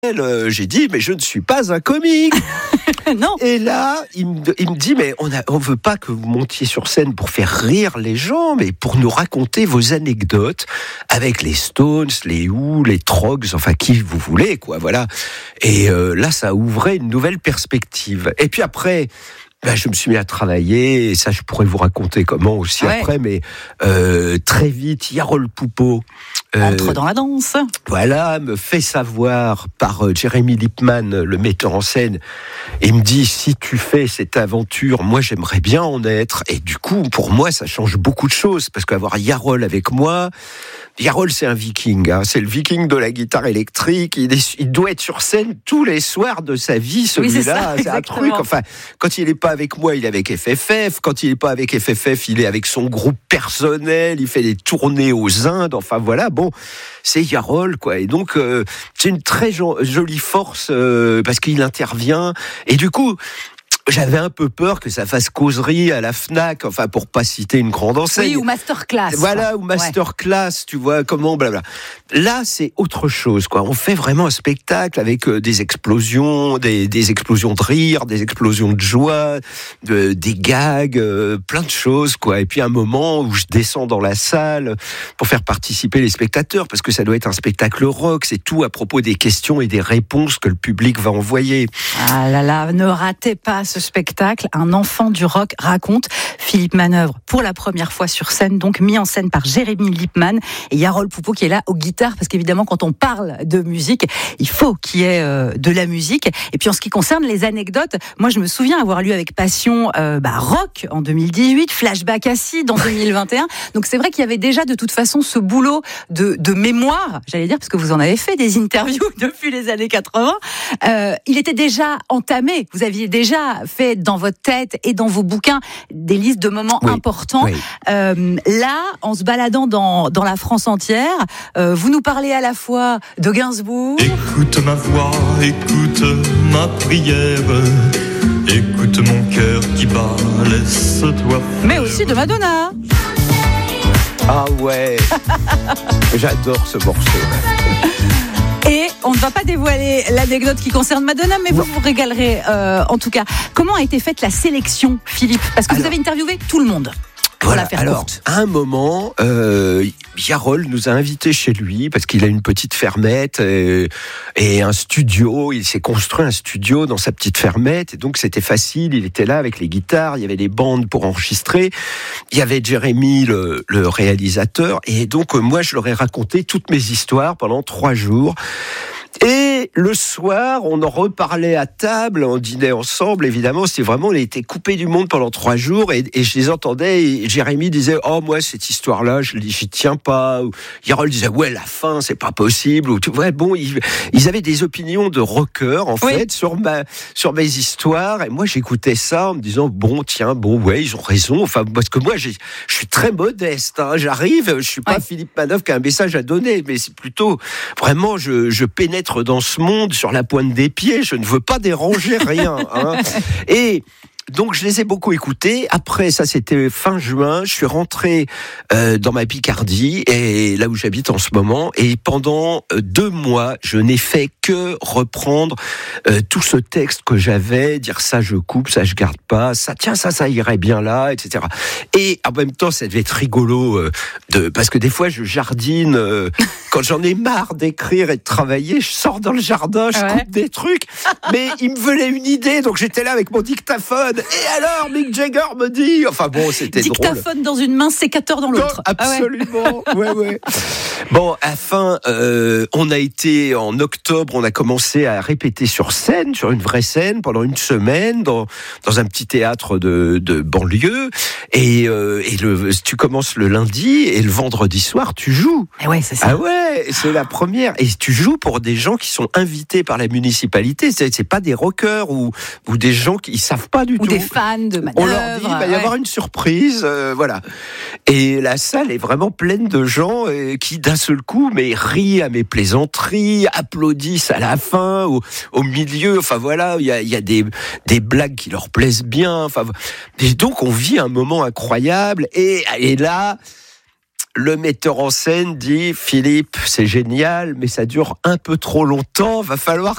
J'ai dit, mais je ne suis pas un comique. Non. Et là, il me dit, mais on veut pas que vous montiez sur scène pour faire rire les gens, mais pour nous raconter vos anecdotes avec les Stones, les Who, les Trogs, enfin qui vous voulez, quoi, voilà. Et là, ça ouvrait une nouvelle perspective. Et puis après, je me suis mis à travailler, et ça, je pourrais vous raconter comment aussi après, mais très vite, Yarol Poupeau entre dans la danse. Voilà, me fait savoir par Jeremy Lipman, le metteur en scène, et me dit, si tu fais cette aventure, moi j'aimerais bien en être. Et du coup, pour moi, ça change beaucoup de choses, parce qu'avoir Yarol avec moi, Yarol, c'est un viking, hein, c'est le viking de la guitare électrique, il doit être sur scène tous les soirs de sa vie, celui-là, c'est un truc, enfin, quand il n'est pas avec moi, il est avec FFF, quand il n'est pas avec FFF, il est avec son groupe personnel, il fait des tournées aux Indes, enfin voilà, bon, c'est Yarol, quoi, et donc, c'est une très jolie force, parce qu'il intervient, et du coup, j'avais un peu peur que ça fasse causerie à la Fnac, enfin pour pas citer une grande enseigne. Oui, ou masterclass. Voilà, ou masterclass, tu vois, comment, blabla. Là, c'est autre chose, quoi. On fait vraiment un spectacle avec des explosions, des explosions de rire, des explosions de joie, des gags, plein de choses, quoi. Et puis un moment où je descends dans la salle pour faire participer les spectateurs, parce que ça doit être un spectacle rock, c'est tout à propos des questions et des réponses que le public va envoyer. Ah là là, ne ratez pas ce spectacle, Un enfant du rock raconte. Philippe Manœuvre, pour la première fois sur scène, donc mis en scène par Jeremy Lipman et Yarol Poupeau qui est là aux guitares, parce qu'évidemment quand on parle de musique, il faut qu'il y ait de la musique. Et puis en ce qui concerne les anecdotes, moi je me souviens avoir lu avec passion Rock en 2018, Flashback Acide en 2021. Donc c'est vrai qu'il y avait déjà de toute façon ce boulot de mémoire, j'allais dire, parce que vous en avez fait des interviews depuis les années 80. Il était déjà entamé, vous aviez déjà fait dans votre tête et dans vos bouquins des listes de moments importants. Oui. Là, en se baladant dans la France entière, vous nous parlez à la fois de Gainsbourg. Écoute ma voix, écoute ma prière, écoute mon cœur qui bat, laisse-toi faire. Mais aussi de Madonna. Ah ouais, j'adore ce morceau. Et on ne va pas dévoiler l'anecdote qui concerne Madonna, mais vous régalerez en tout cas. Comment a été faite la sélection, Philippe ? Parce que vous avez interviewé tout le monde. Voilà, alors, à un moment, Yarol nous a invités chez lui, parce qu'il a une petite fermette et un studio. Il s'est construit un studio dans sa petite fermette, et donc c'était facile. Il était là avec les guitares, il y avait les bandes pour enregistrer. Il y avait Jérémy, le réalisateur, et donc moi, je leur ai raconté toutes mes histoires pendant 3 jours. Et le soir, on en reparlait à table, on dînait ensemble, évidemment. C'était vraiment, on a été coupés du monde pendant 3 jours, et je les entendais, et Jérémy disait, oh, moi, cette histoire-là, j'y tiens pas. Ou Yarol disait, ouais, la fin, c'est pas possible. Ou, ouais, bon, ils avaient des opinions de rockers, en fait, sur mes histoires. Et moi, j'écoutais ça en me disant, bon, ouais, ils ont raison. Enfin, parce que moi, je suis très modeste, hein. J'arrive, je suis pas Philippe Manœuvre qui a un message à donner, mais c'est plutôt, vraiment, je pénètre dans ce monde sur la pointe des pieds, je ne veux pas déranger rien, hein. Et donc je les ai beaucoup écoutés. Après, ça c'était fin juin, je suis rentré dans ma Picardie, et là où j'habite en ce moment, et pendant 2 mois, je n'ai fait que reprendre tout ce texte que j'avais, dire ça je coupe, ça je garde pas, ça tiens ça irait bien là, etc. Et en même temps, ça devait être rigolo parce que des fois je jardine quand j'en ai marre d'écrire et de travailler, je sors dans le jardin, je coupe des trucs, mais il me venait une idée, donc j'étais là avec mon dictaphone. Et alors, Mick Jagger me dit... Enfin bon, c'était dictaphone drôle. Dictaphone dans une main, sécateur dans l'autre. Absolument, ouais. Bon, à la fin, on a été, en octobre, on a commencé à répéter sur scène, sur une vraie scène, pendant 1 semaine, dans un petit théâtre de banlieue. Et tu commences le lundi, et le vendredi soir, tu joues. Et ouais, c'est ça. Ah ouais, c'est la première. Et tu joues pour des gens qui sont invités par la municipalité. C'est pas des rockers ou des gens qui savent pas du tout. Ou des fans de Manœuvre. On leur dit, il va y avoir une surprise, voilà. Et la salle est vraiment pleine de gens qui, d'un seul coup, rient à mes plaisanteries, applaudissent à la fin, au milieu. Enfin voilà, il y a des blagues qui leur plaisent bien. Enfin, et donc on vit un moment incroyable. Et là, le metteur en scène dit, Philippe, c'est génial, mais ça dure un peu trop longtemps. Va falloir